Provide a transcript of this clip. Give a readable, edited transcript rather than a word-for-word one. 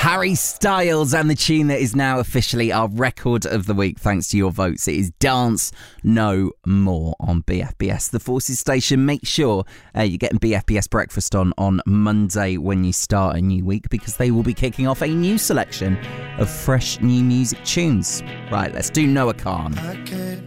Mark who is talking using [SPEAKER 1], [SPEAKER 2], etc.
[SPEAKER 1] Harry Styles and the tune that is now officially our record of the week thanks to your votes. It is Dance No More on BFBS, the Forces station. Make sure you're getting BFBS breakfast on Monday when you start a new week, because they will be kicking off a new selection of fresh new music tunes. Right, let's do Noah Khan.